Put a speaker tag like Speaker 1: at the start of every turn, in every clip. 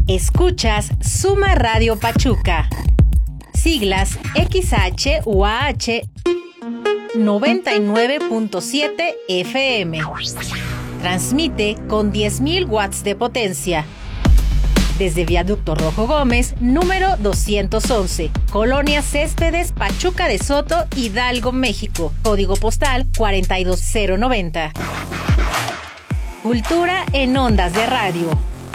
Speaker 1: Escuchas Suma Radio Pachuca. Siglas XHUAH 99.7 FM. Transmite con 10.000 watts de potencia. Desde Viaducto Rojo Gómez, número 211, Colonia Céspedes, Pachuca de Soto, Hidalgo, México. Código postal 42090. Cultura en ondas de radio.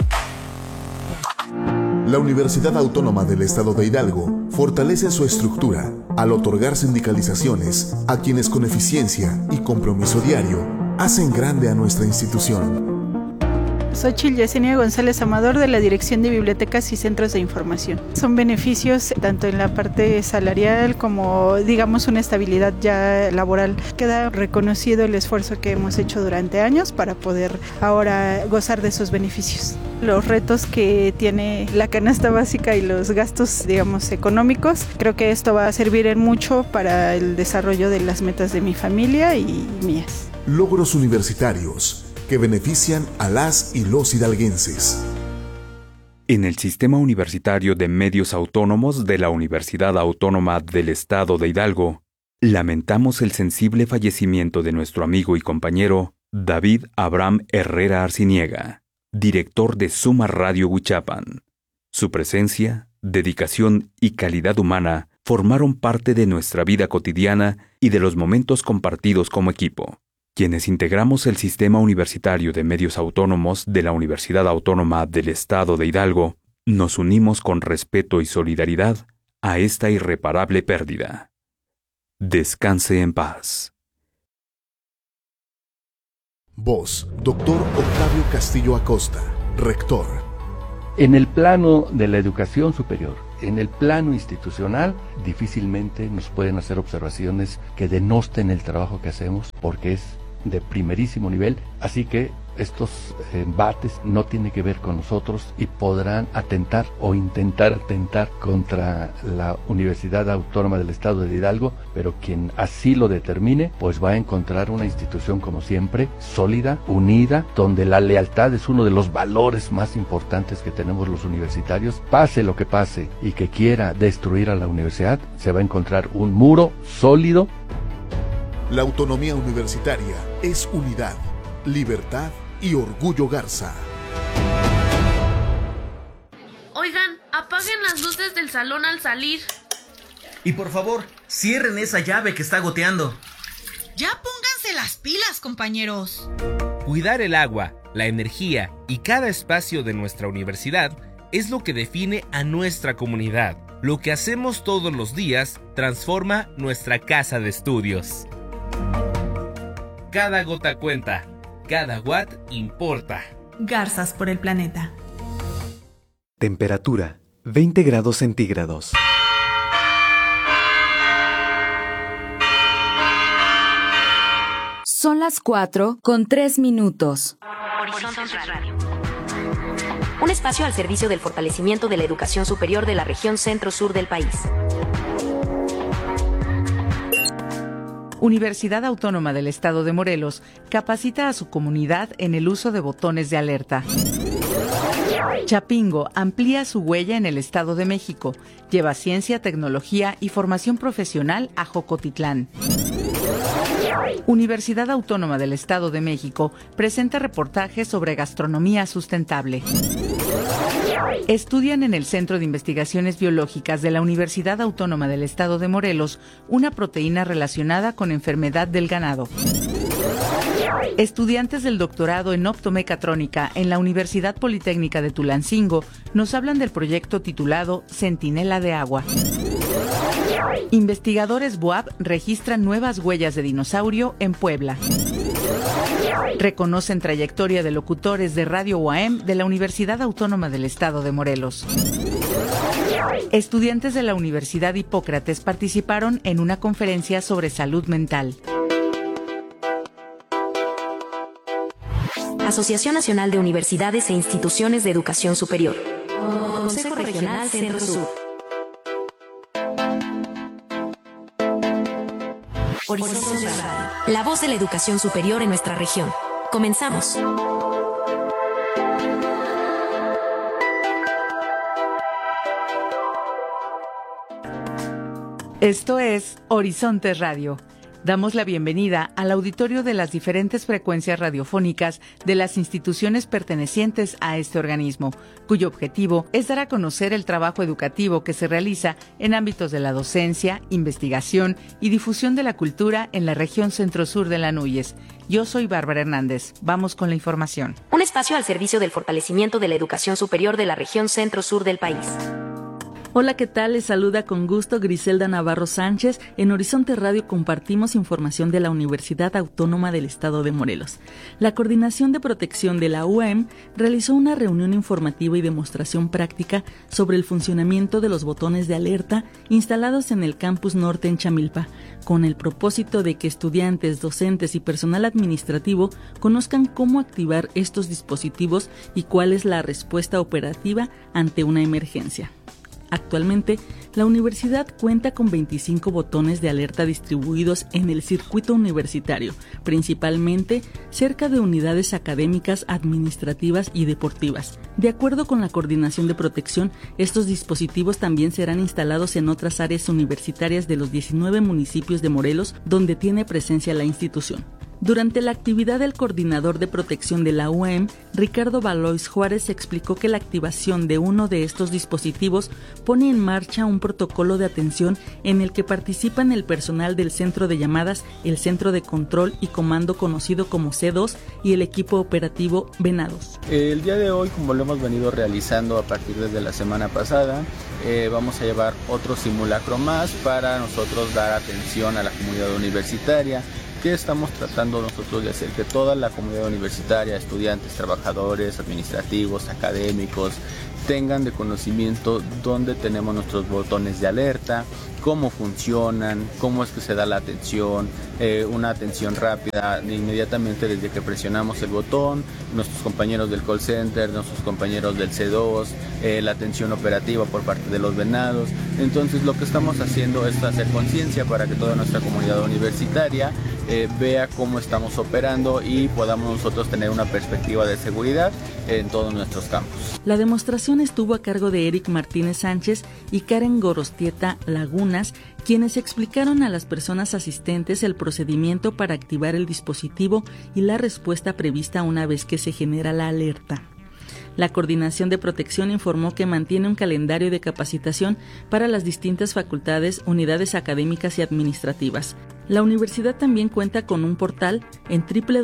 Speaker 2: La Universidad Autónoma del Estado de Hidalgo fortalece su estructura al otorgar sindicalizaciones a quienes con eficiencia y compromiso diario hacen grande a nuestra institución.
Speaker 3: Xochitl Yesenia González Amador, de la Dirección de Bibliotecas y Centros de Información. Son beneficios tanto en la parte salarial como, digamos, una estabilidad ya laboral. Queda reconocido el esfuerzo que hemos hecho durante años para poder ahora gozar de esos beneficios. Los retos que tiene la canasta básica y los gastos, digamos, económicos, creo que esto va a servir en mucho para el desarrollo de las metas de mi familia y mías.
Speaker 2: Logros universitarios que benefician a las y los hidalguenses.
Speaker 4: En el Sistema Universitario de Medios Autónomos de la Universidad Autónoma del Estado de Hidalgo, lamentamos el sensible fallecimiento de nuestro amigo y compañero David Abraham Herrera Arciniega, director de Suma Radio Huichapan. Su presencia, dedicación y calidad humana formaron parte de nuestra vida cotidiana y de los momentos compartidos como equipo. Quienes integramos el Sistema Universitario de Medios Autónomos de la Universidad Autónoma del Estado de Hidalgo, nos unimos con respeto y solidaridad a esta irreparable pérdida. Descanse en paz.
Speaker 2: Voz, Dr. Octavio Castillo Acosta, rector.
Speaker 5: En el plano de la educación superior, en el plano institucional, difícilmente nos pueden hacer observaciones que denosten el trabajo que hacemos, porque es de primerísimo nivel, así que estos embates no tienen que ver con nosotros y podrán atentar o intentar atentar contra la Universidad Autónoma del Estado de Hidalgo, pero quien así lo determine, pues va a encontrar una institución como siempre, sólida, unida, donde la lealtad es uno de los valores más importantes que tenemos los universitarios. Pase lo que pase y que quiera destruir a la universidad, se va a encontrar un muro sólido.
Speaker 2: La autonomía universitaria es unidad, libertad y orgullo Garza.
Speaker 6: Oigan, apaguen las luces del salón al salir.
Speaker 7: Y por favor, cierren esa llave que está goteando.
Speaker 8: Ya pónganse las pilas, compañeros.
Speaker 9: Cuidar el agua, la energía y cada espacio de nuestra universidad es lo que define a nuestra comunidad. Lo que hacemos todos los días transforma nuestra casa de estudios. Cada gota cuenta, cada watt importa.
Speaker 8: Garzas por el planeta.
Speaker 10: Temperatura, 20 grados centígrados.
Speaker 11: Son las 4:03.
Speaker 1: Horizontes Radio. Un espacio al servicio del fortalecimiento de la educación superior de la región centro-sur del país.
Speaker 12: Universidad Autónoma del Estado de Morelos capacita a su comunidad en el uso de botones de alerta. Chapingo amplía su huella en el Estado de México. Lleva ciencia, tecnología y formación profesional a Jocotitlán. Universidad Autónoma del Estado de México presenta reportajes sobre gastronomía sustentable. Estudian en el Centro de Investigaciones Biológicas de la Universidad Autónoma del Estado de Morelos una proteína relacionada con enfermedad del ganado. Estudiantes del doctorado en optomecatrónica en la Universidad Politécnica de Tulancingo nos hablan del proyecto titulado Centinela de Agua. Investigadores BUAP registran nuevas huellas de dinosaurio en Puebla. Reconocen trayectoria de locutores de Radio UAM de la Universidad Autónoma del Estado de Morelos. Estudiantes de la Universidad Hipócrates participaron en una conferencia sobre salud mental.
Speaker 1: Asociación Nacional de Universidades e Instituciones de Educación Superior. Consejo Regional Centro-Sur. Horizontes Radio. La voz de la educación superior en nuestra región. Comenzamos.
Speaker 12: Esto es Horizontes Radio. Damos la bienvenida al auditorio de las diferentes frecuencias radiofónicas de las instituciones pertenecientes a este organismo, cuyo objetivo es dar a conocer el trabajo educativo que se realiza en ámbitos de la docencia, investigación y difusión de la cultura en la región centro-sur de la Núñez. Yo soy Bárbara Hernández. Vamos con la información.
Speaker 1: Un espacio al servicio del fortalecimiento de la educación superior de la región centro-sur del país.
Speaker 13: Hola, ¿qué tal? Les saluda con gusto Griselda Navarro Sánchez. En Horizonte Radio compartimos información de la Universidad Autónoma del Estado de Morelos. La Coordinación de Protección de la UAM realizó una reunión informativa y demostración práctica sobre el funcionamiento de los botones de alerta instalados en el campus norte en Chamilpa, con el propósito de que estudiantes, docentes y personal administrativo conozcan cómo activar estos dispositivos y cuál es la respuesta operativa ante una emergencia. Actualmente, la universidad cuenta con 25 botones de alerta distribuidos en el circuito universitario, principalmente cerca de unidades académicas, administrativas y deportivas. De acuerdo con la Coordinación de Protección, estos dispositivos también serán instalados en otras áreas universitarias de los 19 municipios de Morelos, donde tiene presencia la institución. Durante la actividad del coordinador de protección de la UAM, Ricardo Valois Juárez explicó que la activación de uno de estos dispositivos pone en marcha un protocolo de atención en el que participan el personal del centro de llamadas, el centro de control y comando conocido como C2 y el equipo operativo Venados.
Speaker 14: El día de hoy, como lo hemos venido realizando a partir de la semana pasada, vamos a llevar otro simulacro más para nosotros dar atención a la comunidad universitaria. ¿Qué estamos tratando nosotros de hacer? Que toda la comunidad universitaria, estudiantes, trabajadores, administrativos, académicos, tengan de conocimiento dónde tenemos nuestros botones de alerta, cómo funcionan, cómo es que se da la atención, una atención rápida inmediatamente desde que presionamos el botón, nuestros compañeros del call center, nuestros compañeros del C2, la atención operativa por parte de los Venados. Entonces lo que estamos haciendo es hacer conciencia para que toda nuestra comunidad universitaria vea cómo estamos operando y podamos nosotros tener una perspectiva de seguridad en todos nuestros campos.
Speaker 13: La demostración estuvo a cargo de Eric Martínez Sánchez y Karen Gorostieta Lagunas, quienes explicaron a las personas asistentes el procedimiento para activar el dispositivo y la respuesta prevista una vez que se genera la alerta. La Coordinación de Protección informó que mantiene un calendario de capacitación para las distintas facultades, unidades académicas y administrativas. La universidad también cuenta con un portal en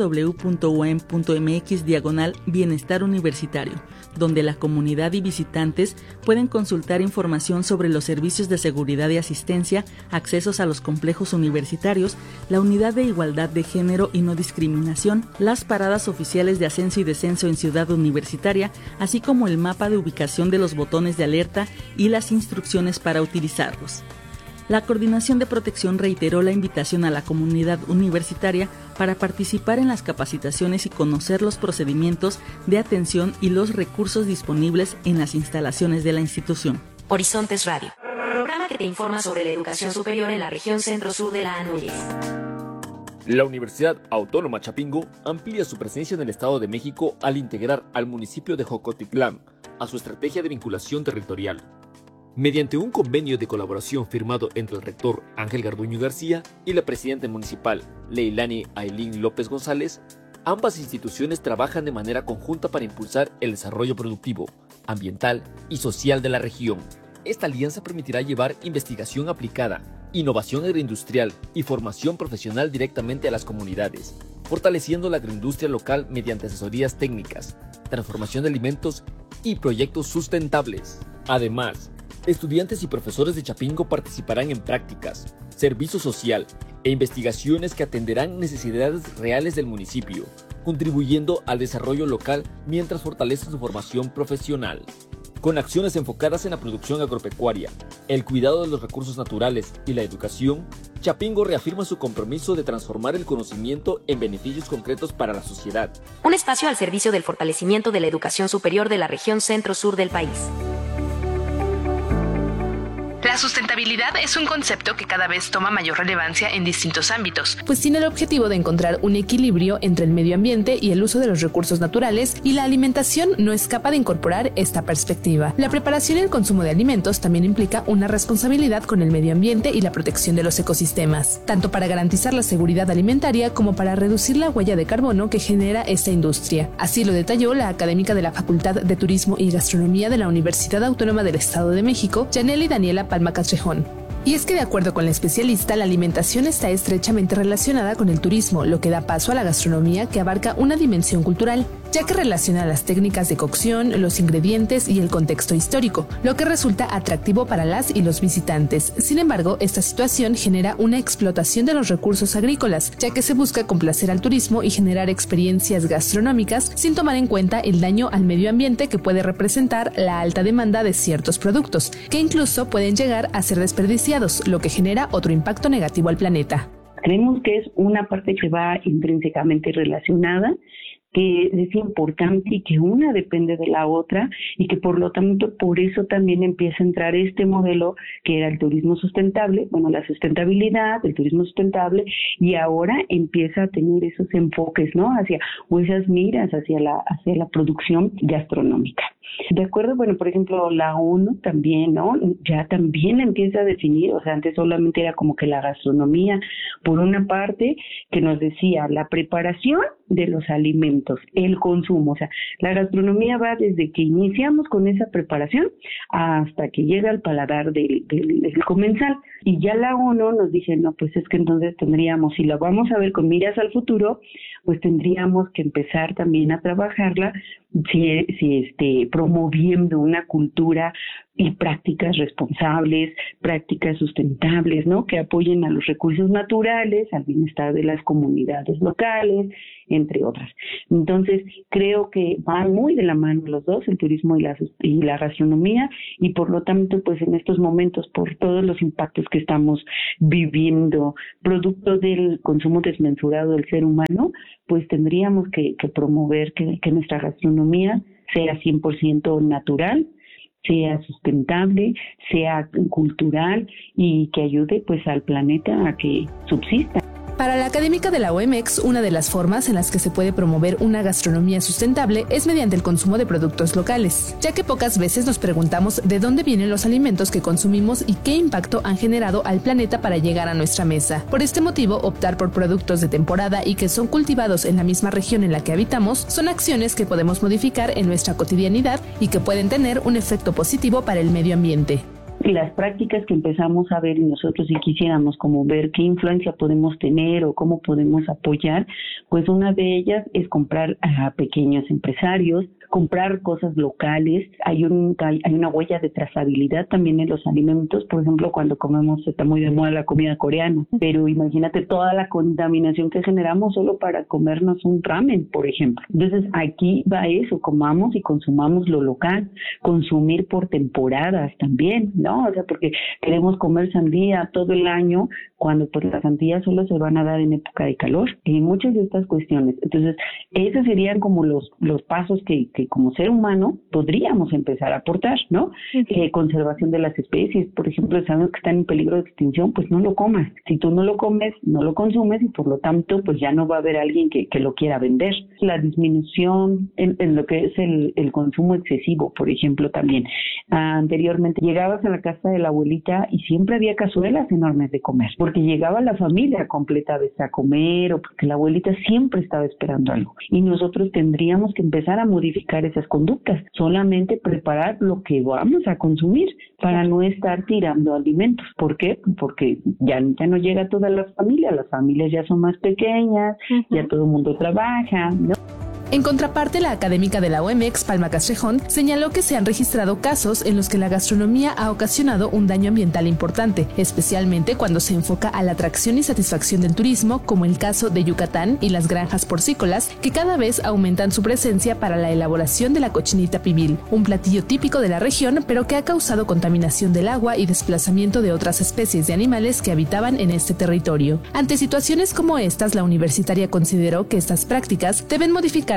Speaker 13: www.uam.mx/bienestar universitario, donde la comunidad y visitantes pueden consultar información sobre los servicios de seguridad y asistencia, accesos a los complejos universitarios, la unidad de igualdad de género y no discriminación, las paradas oficiales de ascenso y descenso en Ciudad Universitaria, así como el mapa de ubicación de los botones de alerta y las instrucciones para utilizarlos. La Coordinación de Protección reiteró la invitación a la comunidad universitaria para participar en las capacitaciones y conocer los procedimientos de atención y los recursos disponibles en las instalaciones de la institución.
Speaker 1: Horizontes Radio, programa que te informa sobre la educación superior en la región centro-sur de la Núñez.
Speaker 15: La Universidad Autónoma Chapingo amplía su presencia en el Estado de México al integrar al municipio de Jocotitlán a su estrategia de vinculación territorial. Mediante un convenio de colaboración firmado entre el rector Ángel Garduño García y la presidenta municipal Leilani Ailín López González, ambas instituciones trabajan de manera conjunta para impulsar el desarrollo productivo, ambiental y social de la región. Esta alianza permitirá llevar investigación aplicada, innovación agroindustrial y formación profesional directamente a las comunidades, fortaleciendo la agroindustria local mediante asesorías técnicas, transformación de alimentos y proyectos sustentables. Además, estudiantes y profesores de Chapingo participarán en prácticas, servicio social e investigaciones que atenderán necesidades reales del municipio, contribuyendo al desarrollo local mientras fortalecen su formación profesional. Con acciones enfocadas en la producción agropecuaria, el cuidado de los recursos naturales y la educación, Chapingo reafirma su compromiso de transformar el conocimiento en beneficios concretos para la sociedad.
Speaker 1: Un espacio al servicio del fortalecimiento de la educación superior de la región centro-sur del país.
Speaker 16: La sustentabilidad es un concepto que cada vez toma mayor relevancia en distintos ámbitos, pues tiene el objetivo de encontrar un equilibrio entre el medio ambiente y el uso de los recursos naturales, y la alimentación no escapa de incorporar esta perspectiva. La preparación y el consumo de alimentos también implica una responsabilidad con el medio ambiente y la protección de los ecosistemas, tanto para garantizar la seguridad alimentaria como para reducir la huella de carbono que genera esta industria. Así lo detalló la académica de la Facultad de Turismo y Gastronomía de la Universidad Autónoma del Estado de México, Yanely Daniela Palma Castrejón. Y es que de acuerdo con la especialista, la alimentación está estrechamente relacionada con el turismo, lo que da paso a la gastronomía, que abarca una dimensión cultural, ya que relaciona las técnicas de cocción, los ingredientes y el contexto histórico, lo que resulta atractivo para las y los visitantes. Sin embargo, esta situación genera una explotación de los recursos agrícolas, ya que se busca complacer al turismo y generar experiencias gastronómicas sin tomar en cuenta el daño al medio ambiente que puede representar la alta demanda de ciertos productos, que incluso pueden llegar a ser desperdiciados, lo que genera otro impacto negativo al planeta.
Speaker 17: Creemos que es una parte que va intrínsecamente relacionada, que es importante y que una depende de la otra, y que por lo tanto por eso también empieza a entrar este modelo que era el turismo sustentable, la sustentabilidad, el turismo sustentable, y ahora empieza a tener esos enfoques, ¿no? O esas miras hacia la producción gastronómica. De acuerdo, por ejemplo, la ONU también, ¿no? Ya también empieza a definir, antes solamente era como que la gastronomía, por una parte, que nos decía la preparación de los alimentos, el consumo, la gastronomía va desde que iniciamos con esa preparación hasta que llega al paladar del comensal. Y ya la ONU nos dice, no, pues es que entonces tendríamos, si la vamos a ver con miras al futuro, pues tendríamos que empezar también a trabajarla promoviendo una cultura y prácticas responsables, prácticas sustentables, ¿no? Que apoyen a los recursos naturales, al bienestar de las comunidades locales, entre otras. Entonces, creo que van muy de la mano los dos, el turismo y la gastronomía, y por lo tanto, pues en estos momentos, por todos los impactos que estamos viviendo, producto del consumo desmesurado del ser humano, pues tendríamos que promover que nuestra gastronomía sea 100% natural, sea sustentable, sea cultural y que ayude pues al planeta a que subsista.
Speaker 16: Para la académica de la OMX, una de las formas en las que se puede promover una gastronomía sustentable es mediante el consumo de productos locales, ya que pocas veces nos preguntamos de dónde vienen los alimentos que consumimos y qué impacto han generado al planeta para llegar a nuestra mesa. Por este motivo, optar por productos de temporada y que son cultivados en la misma región en la que habitamos son acciones que podemos modificar en nuestra cotidianidad y que pueden tener un efecto positivo para el medio ambiente.
Speaker 17: Las prácticas que empezamos a ver y nosotros si quisiéramos como ver qué influencia podemos tener o cómo podemos apoyar, pues una de ellas es comprar a pequeños empresarios, comprar cosas locales. Hay una huella de trazabilidad también en los alimentos. Por ejemplo, cuando comemos, está muy de moda la comida coreana, pero imagínate toda la contaminación que generamos solo para comernos un ramen, por ejemplo. Entonces aquí va eso, comamos y consumamos lo local, consumir por temporadas también, ¿no? Porque queremos comer sandía todo el año cuando pues las sandías solo se van a dar en época de calor y muchas de estas cuestiones. Entonces, esos serían como los pasos que como ser humano podríamos empezar a aportar, ¿no? Conservación de las especies, por ejemplo, sabemos que están en peligro de extinción, pues no lo comas. Si tú no lo comes, no lo consumes y por lo tanto, pues ya no va a haber alguien que lo quiera vender. La disminución en lo que es el consumo excesivo, por ejemplo, también. Anteriormente llegabas a la casa de la abuelita y siempre había cazuelas enormes de comer, porque llegaba la familia completa a comer o porque la abuelita siempre estaba esperando algo. Y nosotros tendríamos que empezar a modificar esas conductas, solamente preparar lo que vamos a consumir para no estar tirando alimentos. ¿Por qué? Porque ya no llega a todas las familias ya son más pequeñas, ya todo el mundo trabaja, ¿no?
Speaker 16: En contraparte, la académica de la OMX, Palma Castrejón, señaló que se han registrado casos en los que la gastronomía ha ocasionado un daño ambiental importante, especialmente cuando se enfoca a la atracción y satisfacción del turismo, como el caso de Yucatán y las granjas porcícolas, que cada vez aumentan su presencia para la elaboración de la cochinita pibil, un platillo típico de la región, pero que ha causado contaminación del agua y desplazamiento de otras especies de animales que habitaban en este territorio. Ante situaciones como estas, la universitaria consideró que estas prácticas deben modificar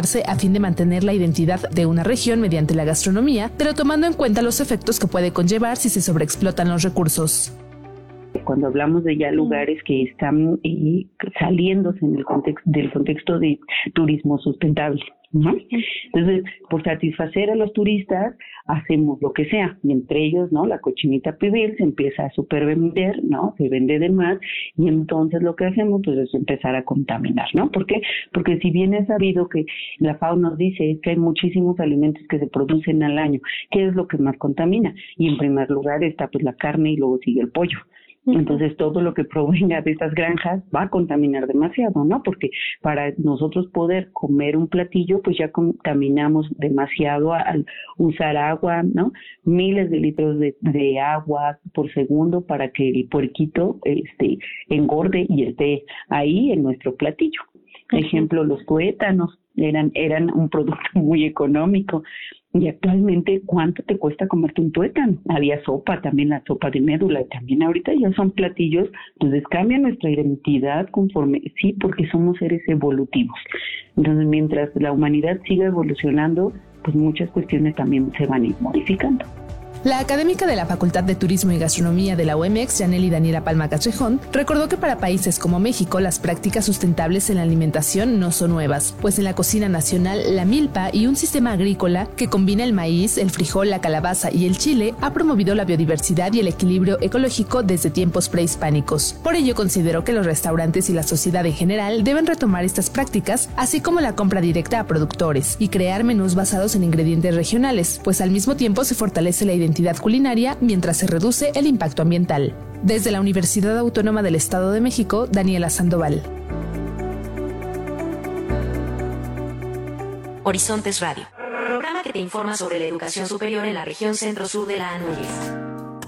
Speaker 16: adaptarse a fin de mantener la identidad de una región mediante la gastronomía, pero tomando en cuenta los efectos que puede conllevar si se sobreexplotan los recursos.
Speaker 17: Cuando hablamos de ya lugares que están saliéndose en el contexto de turismo sustentable, ¿no? Entonces, por satisfacer a los turistas, hacemos lo que sea, y entre ellos, ¿no? La cochinita pibil se empieza a supervender, ¿no? Se vende de más, y entonces lo que hacemos, pues, es empezar a contaminar, ¿no? ¿Por qué? Porque si bien es sabido que la FAO nos dice que hay muchísimos alimentos que se producen al año, ¿qué es lo que más contamina? Y en primer lugar está, pues, la carne, y luego sigue el pollo. Entonces todo lo que provenga de estas granjas va a contaminar demasiado, ¿no? Porque para nosotros poder comer un platillo, pues ya contaminamos demasiado al usar agua, ¿no? Miles de litros de agua por segundo para que el puerquito engorde y esté ahí en nuestro platillo. Ejemplo, los tuétanos eran un producto muy económico. Y actualmente, ¿cuánto te cuesta comerte un tuétano? Había sopa, también la sopa de médula, y también ahorita ya son platillos, entonces cambia nuestra identidad conforme, sí, porque somos seres evolutivos. Entonces, mientras la humanidad siga evolucionando, pues muchas cuestiones también se van a ir modificando.
Speaker 16: La académica de la Facultad de Turismo y Gastronomía de la UMX, Yanely Daniela Palma Castrejón, recordó que para países como México las prácticas sustentables en la alimentación no son nuevas, pues en la cocina nacional la milpa y un sistema agrícola que combina el maíz, el frijol, la calabaza y el chile ha promovido la biodiversidad y el equilibrio ecológico desde tiempos prehispánicos. Por ello consideró que los restaurantes y la sociedad en general deben retomar estas prácticas, así como la compra directa a productores y crear menús basados en ingredientes regionales, pues al mismo tiempo se fortalece la identidad culinaria mientras se reduce el impacto ambiental. Desde la Universidad Autónoma del Estado de México, Daniela Sandoval.
Speaker 1: Horizontes Radio, programa que te informa sobre la educación superior en la región centro-sur de la ANUYES.